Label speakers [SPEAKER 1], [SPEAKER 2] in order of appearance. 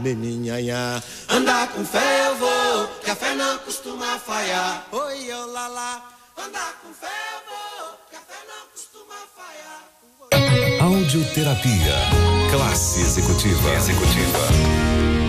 [SPEAKER 1] meninhanhá.
[SPEAKER 2] Andar com fé eu vou, que a fé não costuma falhar.
[SPEAKER 1] Oi, eu lá lá.
[SPEAKER 2] Andar com fé eu vou, que a fé não costuma falhar.
[SPEAKER 3] Audioterapia. Classe executiva.